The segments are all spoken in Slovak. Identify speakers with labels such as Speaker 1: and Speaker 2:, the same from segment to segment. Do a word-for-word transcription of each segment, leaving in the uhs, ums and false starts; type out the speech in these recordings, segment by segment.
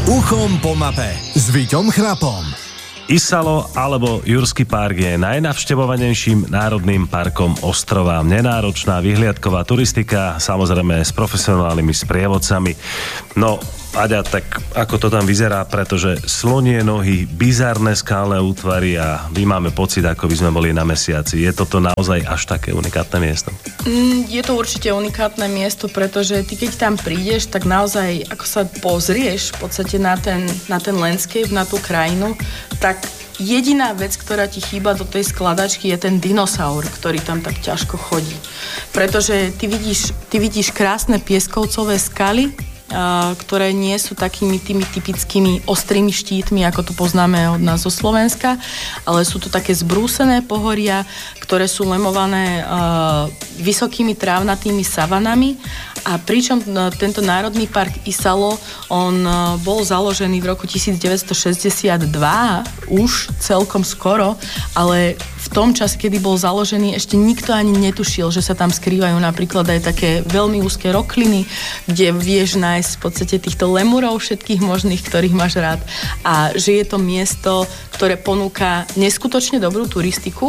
Speaker 1: Uchom po mape s Víťom Chrapom.
Speaker 2: Isalo alebo Jurský park je najnavštevovanejším národným parkom ostrova. Nenáročná vyhliadková turistika, samozrejme s profesionálnymi sprievodcami. No, Aďa, tak ako to tam vyzerá, pretože slonie nohy, bizarné skalné útvary a my máme pocit, ako by sme boli na mesiaci. Je toto naozaj až také unikátne miesto?
Speaker 3: Mm, je to určite unikátne miesto, pretože ty keď tam prídeš, tak naozaj, ako sa pozrieš v podstate na ten, na ten landscape, na tú krajinu, tak jediná vec, ktorá ti chýba do tej skladačky, je ten dinosaur, ktorý tam tak ťažko chodí. Pretože ty vidíš, ty vidíš krásne pieskovcové skaly, ktoré nie sú takými tými typickými ostrými štítmi, ako to poznáme od nás zo Slovenska, ale sú to také zbrúsené pohoria, ktoré sú lemované uh, vysokými trávnatými savanami. A pričom uh, tento národný park Isalo, on uh, bol založený v roku devätnásťstošesťdesiatdva, už celkom skoro, ale v tom čase, kedy bol založený, ešte nikto ani netušil, že sa tam skrývajú napríklad aj také veľmi úzke rokliny, kde vieš nájsť v podstate týchto lemurov všetkých možných, ktorých máš rád. A že je to miesto, ktoré ponúka neskutočne dobrú turistiku,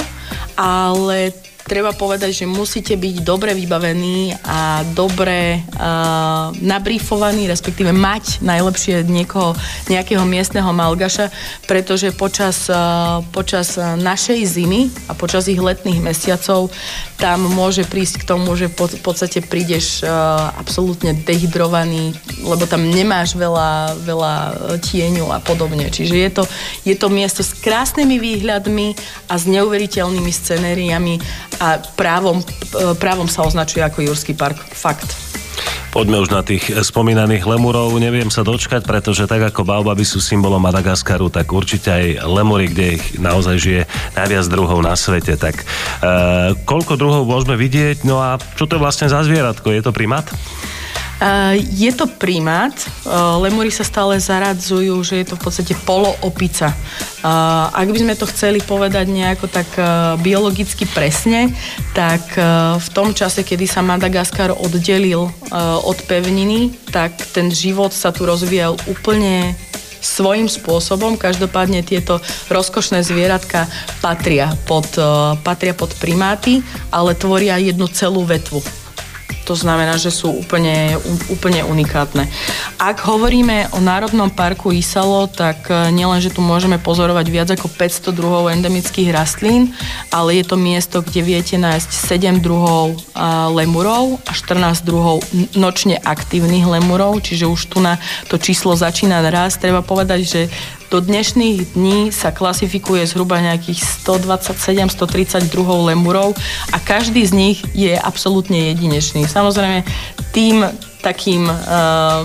Speaker 3: ale treba povedať, že musíte byť dobre vybavení a dobre uh, nabrífovaní, respektíve mať najlepšie niekoho, nejakého miestneho malgaša, pretože počas, uh, počas našej zimy a počas ich letných mesiacov tam môže prísť k tomu, že v podstate prídeš uh, absolútne dehydrovaný, lebo tam nemáš veľa, veľa tieňu a podobne. Čiže je to, je to miesto s krásnymi výhľadmi a s neuveriteľnými scenériami a právom, právom sa označuje ako Jurský park. Fakt.
Speaker 2: Poďme už na tých spomínaných lemurov. Neviem sa dočkať, pretože tak ako baobaby sú symbolom Madagaskaru, tak určite aj lemury, kde ich naozaj žije najviac druhov na svete. Tak e, koľko druhov môžeme vidieť? No a čo to je vlastne za zvieratko? Je to primát?
Speaker 3: Uh, je to primát. Uh, lemury sa stále zaradzujú, že je to v podstate poloopica. Uh, ak by sme to chceli povedať nejako tak uh, biologicky presne, tak uh, v tom čase, kedy sa Madagaskar oddelil uh, od pevniny, tak ten život sa tu rozvíjal úplne svojím spôsobom. Každopádne tieto rozkošné zvieratka patria pod, uh, patria pod primáty, ale tvoria jednu celú vetvu. To znamená, že sú úplne, úplne unikátne. Ak hovoríme o Národnom parku Isalo, tak nielen, že tu môžeme pozorovať viac ako päťsto druhov endemických rastlín, ale je to miesto, kde viete nájsť sedem druhov lemurov a štrnásť druhov nočne aktívnych lemurov, čiže už tu na to číslo začína rásť. Treba povedať, že do dnešných dní sa klasifikuje zhruba nejakých stodvadsaťsedem až stotridsať druhov lemurov a každý z nich je absolútne jedinečný. Samozrejme, tým takým uh,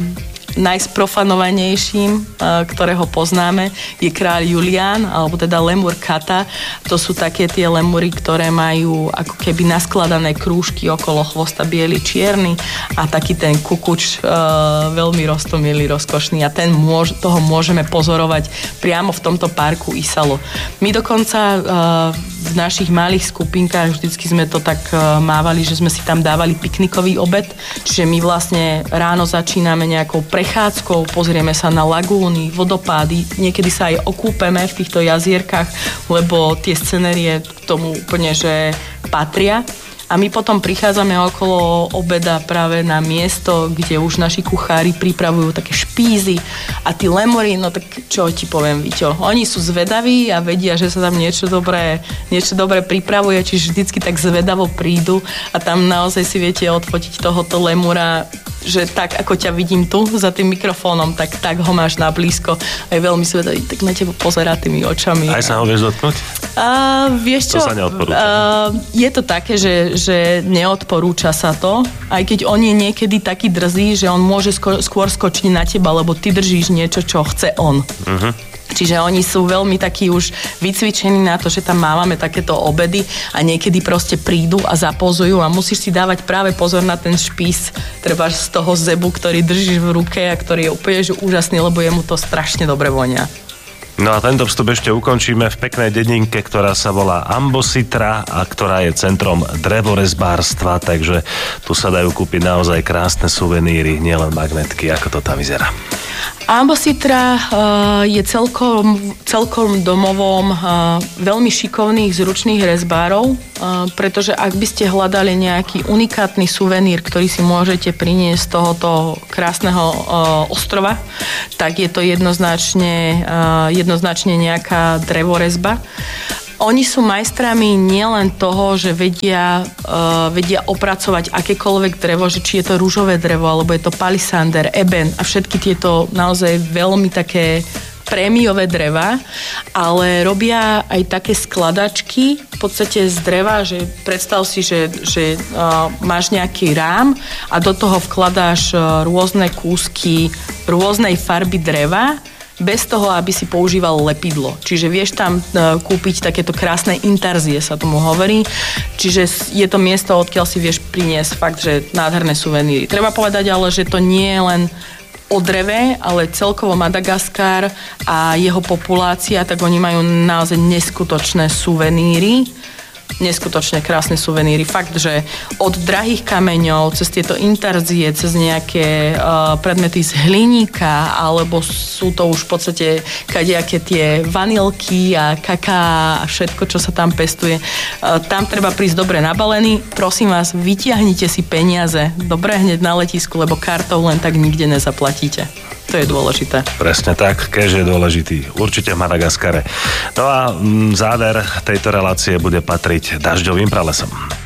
Speaker 3: najsprofanovanejším, uh, ktorého poznáme, je kráľ Julián, alebo teda lemur Kata. To sú také tie lemury, ktoré majú ako keby naskladané krúžky okolo chvosta biely, čierny a taký ten kukuč uh, veľmi roztomilý, rozkošný a ten môž, toho môžeme pozorovať priamo v tomto parku Isalo. My dokonca uh, v našich malých skupinkách vždycky sme to tak uh, mávali, že sme si tam dávali piknikový obed, čiže my vlastne ráno začíname nejakou prechádzkou, pozrieme sa na lagúny, vodopády, niekedy sa aj okúpeme v týchto jazierkách, lebo tie scenérie k tomu úplne, že patria. A my potom prichádzame okolo obeda práve na miesto, kde už naši kuchári pripravujú také špízy a tí lemury, no tak čo ti poviem, Víťo, oni sú zvedaví a vedia, že sa tam niečo dobré, niečo dobré pripravuje, čiže vždycky tak zvedavo prídu a tam naozaj si viete odfotiť tohoto lemura, že tak ako ťa vidím tu za tým mikrofónom, tak, tak ho máš na blízko a je veľmi zvedavý, tak na teba pozerá tými očami.
Speaker 2: Aj sa ho vieš dotknúť?
Speaker 3: Uh, vieš čo?
Speaker 2: To sa neodporúča.
Speaker 3: Uh, je to také, že, že neodporúča sa to, aj keď on je niekedy taký drzý, že on môže skôr, skôr skočiť na teba, lebo ty držíš niečo, čo chce on. Uh-huh. Čiže oni sú veľmi takí už vycvičení na to, že tam máme takéto obedy a niekedy proste prídu a zapozujú a musíš si dávať práve pozor na ten špís, treba z toho zebu, ktorý držíš v ruke a ktorý je úplne že úžasný, lebo jemu to strašne dobre vonia.
Speaker 2: No a tento vstup ešte ukončíme v peknej dedinke, ktorá sa volá Ambositra a ktorá je centrom drevorezbárstva, takže tu sa dajú kúpiť naozaj krásne suveníry, nielen magnetky, ako to tam vyzerá.
Speaker 3: Ambositra uh, je celkom, celkom domovom uh, veľmi šikovných zručných rezbárov, uh, pretože ak by ste hľadali nejaký unikátny suvenír, ktorý si môžete priniesť z tohoto krásneho uh, ostrova, tak je to jednoznačne, uh, jednoznačne nejaká drevorezba. Oni sú majstrami nielen toho, že vedia, uh, vedia opracovať akékoľvek drevo, že či je to rúžové drevo, alebo je to palisander, eben a všetky tieto naozaj veľmi také prémiové dreva, ale robia aj také skladačky v podstate z dreva, že predstav si, že, že uh, máš nejaký rám a do toho vkladáš uh, rôzne kúsky rôznej farby dreva, bez toho, aby si používal lepidlo. Čiže vieš tam uh, kúpiť takéto krásne intarzie, sa tomu hovorí. Čiže je to miesto, odkiaľ si vieš priniesť fakt, že nádherné suveníry. Treba povedať ale, že to nie je len o dreve, ale celkovo Madagaskar a jeho populácia, tak oni majú naozaj neskutočné suveníry. Neskutočne krásne suveníry. Fakt, že od drahých kameňov, cez tieto intarzie, cez nejaké uh, predmety z hliníka, alebo sú to už v podstate kadejaké tie vanilky a kaká a všetko, čo sa tam pestuje. Uh, tam treba prísť dobre nabalený. Prosím vás, vytiahnite si peniaze dobre hneď na letisku, lebo kartou len tak nikde nezaplatíte. To je dôležité.
Speaker 2: Presne tak, cash je dôležitý. Určite v Madagaskare. No a záver tejto relácie bude patriť dažďovým pralesom.